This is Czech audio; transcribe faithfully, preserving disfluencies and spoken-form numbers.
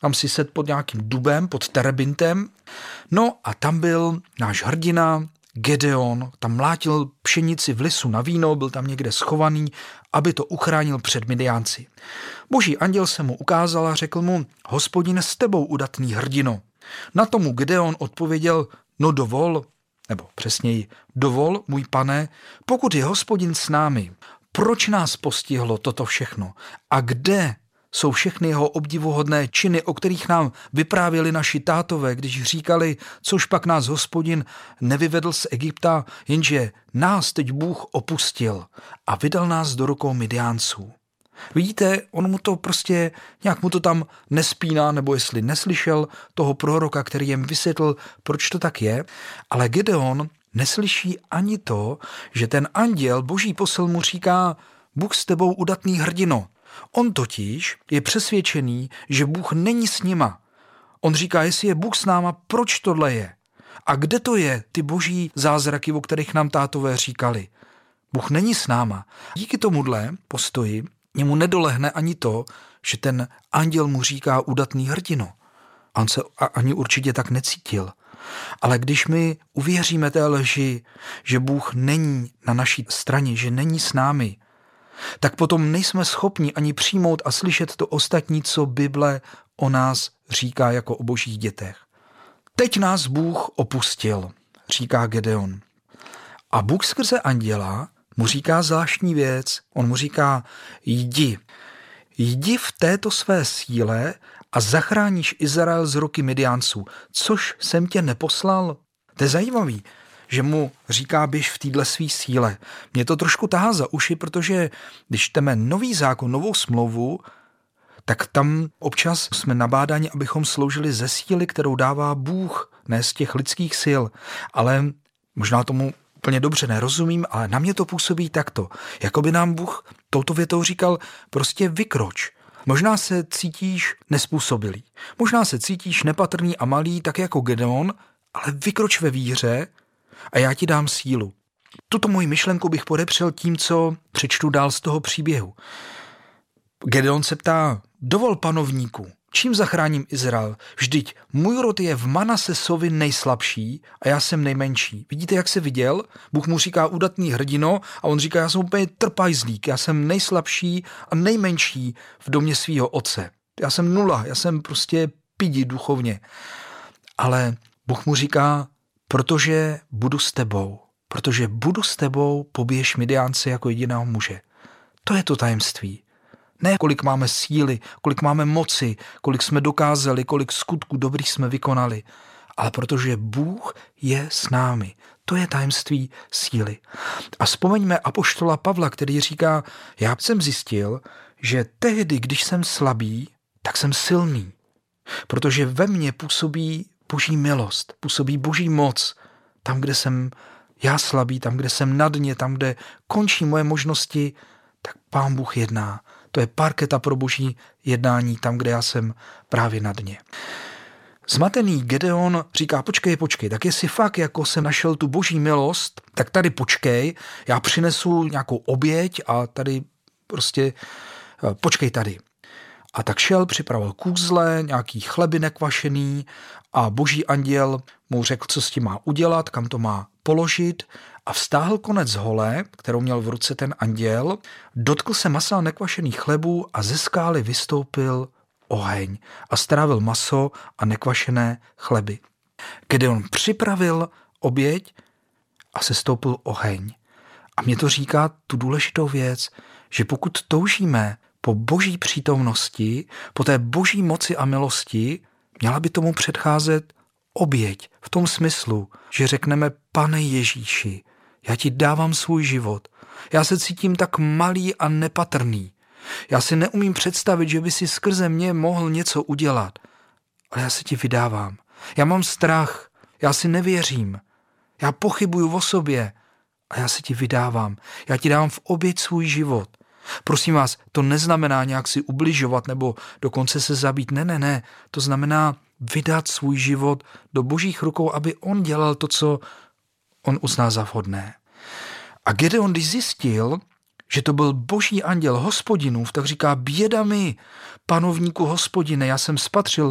tam si sedl pod nějakým dubem, pod terebintem. No a tam byl náš hrdina Gedeon, tam mlátil pšenici v lisu na víno, byl tam někde schovaný, aby to uchránil před Midiánci. Boží anděl se mu ukázal a řekl mu: Hospodin s tebou, udatný hrdino. Na tomu Gedeon odpověděl: no dovol, nebo přesněji, dovol, můj pane, pokud je Hospodin s námi, proč nás postihlo toto všechno? A kde jsou všechny jeho obdivuhodné činy, o kterých nám vyprávěli naši tátové, když říkali, což pak nás Hospodin nevyvedl z Egypta, jenže nás teď Bůh opustil a vydal nás do rukou Midiánců. Vidíte, on mu to prostě, nějak mu to tam nespíná, nebo jestli neslyšel toho proroka, který jim vysvětlil, proč to tak je, ale Gedeon neslyší ani to, že ten anděl Boží posel mu říká: Bůh s tebou, udatný hrdino. On totiž je přesvědčený, že Bůh není s nima. On říká, jestli je Bůh s náma, proč tohle je? A kde to je, ty boží zázraky, o kterých nám tátové říkali? Bůh není s náma. Díky tomuhle postoji němu nedolehne ani to, že ten anděl mu říká udatný hrdino. A on se ani určitě tak necítil. Ale když my uvěříme té lži, že Bůh není na naší straně, že není s námi, tak potom nejsme schopni ani přijmout a slyšet to ostatní, co Bible o nás říká jako o božích dětech. Teď nás Bůh opustil, říká Gedeon. A Bůh skrze anděla mu říká zvláštní věc. On mu říká: jdi, jdi v této své síle a zachráníš Izrael z ruky Midiánců, což jsem tě neposlal. To je zajímavý, že mu říká: běž v téhle svý síle. Mě to trošku tahá za uši, protože když čteme nový zákon, novou smlouvu, tak tam občas jsme nabádáni, abychom sloužili ze síly, kterou dává Bůh, ne z těch lidských sil. Ale možná tomu úplně dobře nerozumím, ale na mě to působí takto. Jako by nám Bůh touto větou říkal: prostě vykroč. Možná se cítíš nespůsobilý. Možná se cítíš nepatrný a malý, tak jako Gedeon, ale vykroč ve víře a já ti dám sílu. Tuto moji myšlenku bych podepřel tím, co přečtu dál z toho příběhu. Gedeon se ptá: dovol, panovníku, čím zachráním Izrael? Vždyť můj rod je v Manasesovi nejslabší a já jsem nejmenší. Vidíte, jak se viděl? Bůh mu říká udatný hrdino a on říká: já jsem úplně trpajzlík, já jsem nejslabší a nejmenší v domě svýho otce. Já jsem nula, já jsem prostě pidi duchovně. Ale Bůh mu říká: protože budu s tebou, protože budu s tebou, pobiješ Midiánce jako jediného muže. To je to tajemství. Ne kolik máme síly, kolik máme moci, kolik jsme dokázali, kolik skutků dobrých jsme vykonali, ale protože Bůh je s námi. To je tajemství síly. A vzpomeňme apoštola Pavla, který říká: já jsem zjistil, že tehdy, když jsem slabý, tak jsem silný. Protože ve mně působí boží milost, působí boží moc. Tam, kde jsem já slabý, tam, kde jsem na dně, tam, kde končí moje možnosti, tak Pán Bůh jedná. To je parketa pro boží jednání, tam, kde já jsem právě na dně. Zmatený Gedeon říká: počkej, počkej, tak jestli fakt jako jsem našel tu boží milost, tak tady počkej, já přinesu nějakou oběť a tady prostě počkej tady. A tak šel, připravil kůzle, nějaký chleby nekvašený a boží anděl mu řekl, co s tím má udělat, kam to má položit a vztáhl konec hole, kterou měl v ruce ten anděl, dotkl se masa nekvašených chlebů a ze skály vystoupil oheň a strávil maso a nekvašené chleby. Gedeon připravil oběť a sestoupil oheň. A mě to říká tu důležitou věc, že pokud toužíme po boží přítomnosti, po té boží moci a milosti, měla by tomu předcházet oběť v tom smyslu, že řekneme: Pane Ježíši, já ti dávám svůj život. Já se cítím tak malý a nepatrný. Já si neumím představit, že by si skrze mě mohl něco udělat. Ale já se ti vydávám. Já mám strach, já si nevěřím. Já pochybuju o sobě a já se ti vydávám. Já ti dávám v oběť svůj život. Prosím vás, to neznamená nějak si ubližovat nebo dokonce se zabít. Ne, ne, ne. To znamená vydat svůj život do božích rukou, aby on dělal to, co on uzná za vhodné. A Gedeon, když zjistil, že to byl boží anděl Hospodinův, tak říká: běda mi, panovníku Hospodine, já jsem spatřil